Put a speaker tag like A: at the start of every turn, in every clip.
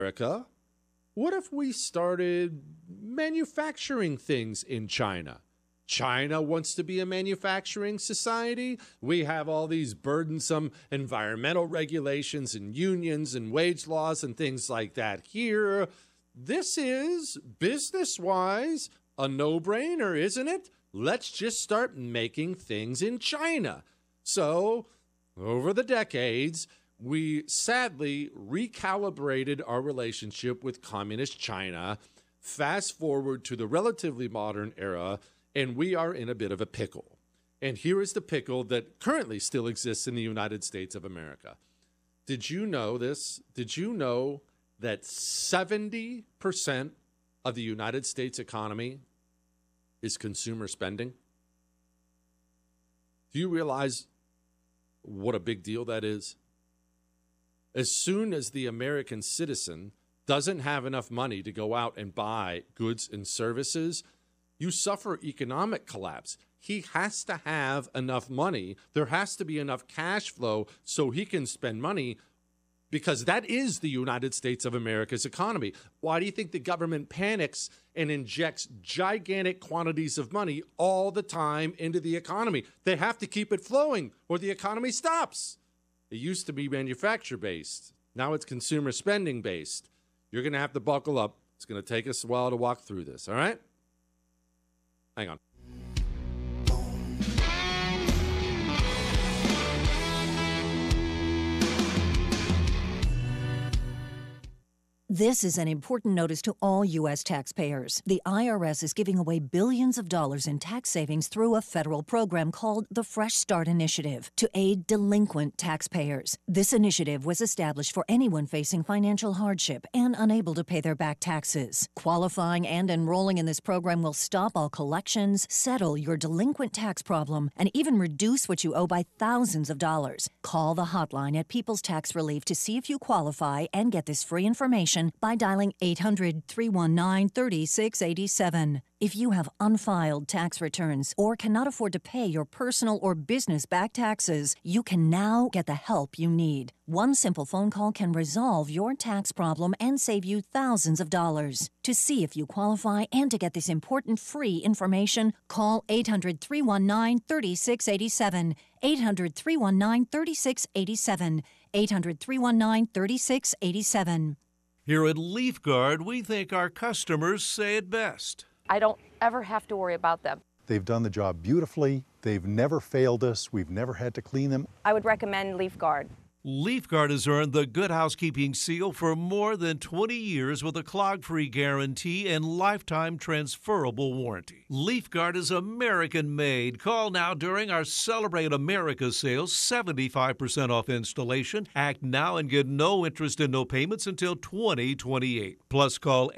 A: America, what if we started manufacturing things in China? China wants to be a manufacturing society. We have all these burdensome environmental regulations and unions and wage laws and things like that here. This is, business-wise, a no-brainer, isn't it? Let's just start making things in China. So, over the decades, we sadly recalibrated our relationship with communist China. Fast forward to the relatively modern era, and we are in a bit of a pickle. And here is the pickle that currently still exists in the United States of America. Did you know this? Did you know that 70% of the United States economy is consumer spending? Do you realize what a big deal that is? As soon as the American citizen doesn't have enough money to go out and buy goods and services, you suffer economic collapse. He has to have enough money. There has to be enough cash flow so he can spend money, because that is the United States of America's economy. Why do you think the government panics and injects gigantic quantities of money all the time into the economy? They have to keep it flowing or the economy stops. It used to be manufacturer-based. Now it's consumer spending-based. You're going to have to buckle up. It's going to take us a while to walk through this, all right? Hang on.
B: This is an important notice to all U.S. taxpayers. The IRS is giving away billions of dollars in tax savings through a federal program called the Fresh Start Initiative to aid delinquent taxpayers. This initiative was established for anyone facing financial hardship and unable to pay their back taxes. Qualifying and enrolling in this program will stop all collections, settle your delinquent tax problem, and even reduce what you owe by thousands of dollars. Call the hotline at People's Tax Relief to see if you qualify and get this free information by dialing 800-319-3687. If you have unfiled tax returns or cannot afford to pay your personal or business back taxes, you can now get the help you need. One simple phone call can resolve your tax problem and save you thousands of dollars. To see if you qualify and to get this important free information, call 800-319-3687. 800-319-3687. 800-319-3687.
C: Here at LeafGuard, we think our customers say it best.
D: I don't ever have to worry about them.
E: They've done the job beautifully. They've never failed us. We've never had to clean them.
D: I would recommend LeafGuard.
C: LeafGuard has earned the Good Housekeeping seal for more than 20 years with a clog-free guarantee and lifetime transferable warranty. LeafGuard is American-made. Call now during our Celebrate America sales, 75% off installation. Act now and get no interest and no payments until 2028. Plus, call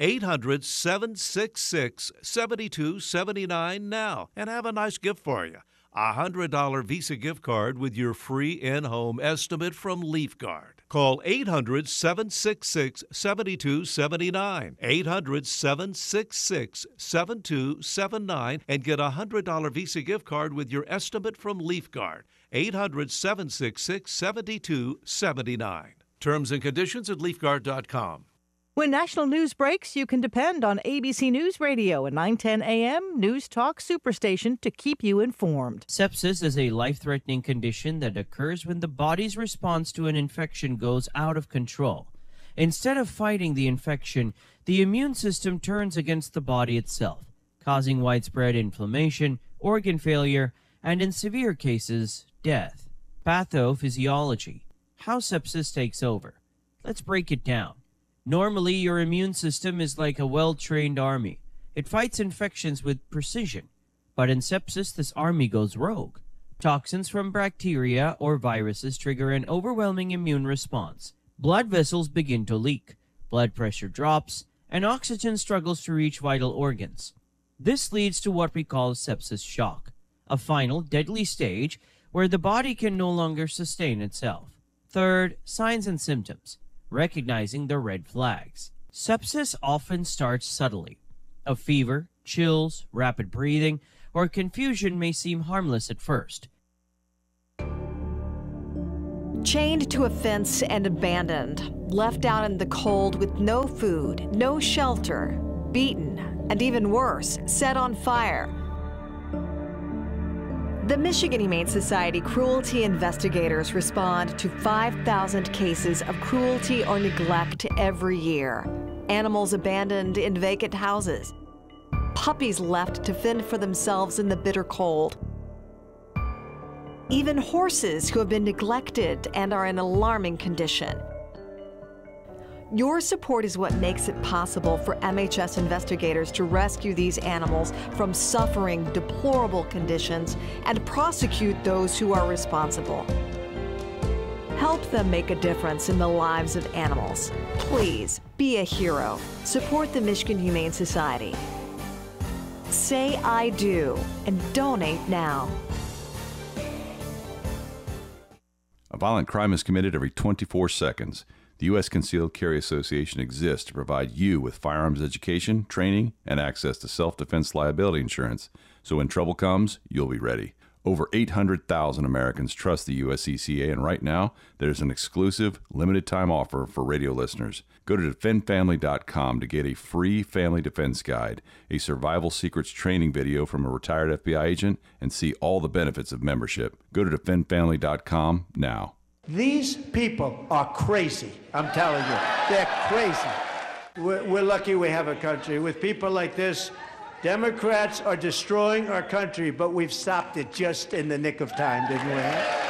C: 800-766-7279 now and have a nice gift for you. A $100 Visa gift card with your free in-home estimate from LeafGuard. Call 800-766-7279. 800-766-7279 and get a $100 Visa gift card with your estimate from LeafGuard. 800-766-7279. Terms and conditions at LeafGuard.com.
F: When national news breaks, you can depend on ABC News Radio and 910 AM News Talk Superstation to keep you informed.
G: Sepsis is a life-threatening condition that occurs when the body's response to an infection goes out of control. Instead of fighting the infection, the immune system turns against the body itself, causing widespread inflammation, organ failure, and in severe cases, death. Pathophysiology. How sepsis takes over. Let's break it down. Normally, your immune system is like a well-trained army. It fights infections with precision. But in sepsis, this army goes rogue. Toxins from bacteria or viruses trigger an overwhelming immune response. Blood vessels begin to leak, blood pressure drops, and oxygen struggles to reach vital organs. This leads to what we call sepsis shock, a final deadly stage where the body can no longer sustain itself. Third, signs and symptoms. Recognizing the red flags. Sepsis often starts subtly. A fever, chills, rapid breathing, or confusion may seem harmless at first.
H: Chained to a fence and abandoned, left out in the cold with no food, no shelter, beaten, and even worse, set on fire. The Michigan Humane Society cruelty investigators respond to 5,000 cases of cruelty or neglect every year. Animals abandoned in vacant houses, puppies left to fend for themselves in the bitter cold, even horses who have been neglected and are in alarming condition. Your support is what makes it possible for MHS investigators to rescue these animals from suffering deplorable conditions and prosecute those who are responsible. Help them make a difference in the lives of animals. Please be a hero. Support the Michigan Humane Society. Say I do and donate now.
I: A violent crime is committed every 24 seconds. The U.S. Concealed Carry Association exists to provide you with firearms education, training, and access to self-defense liability insurance. So when trouble comes, you'll be ready. Over 800,000 Americans trust the USCCA, and right now, there's an exclusive, limited-time offer for radio listeners. Go to defendfamily.com to get a free family defense guide, a survival secrets training video from a retired FBI agent, and see all the benefits of membership. Go to defendfamily.com now.
J: These people are crazy, I'm telling you. They're crazy. We're lucky we have a country. With people like this, Democrats are destroying our country, but we've stopped it just in the nick of time, didn't we?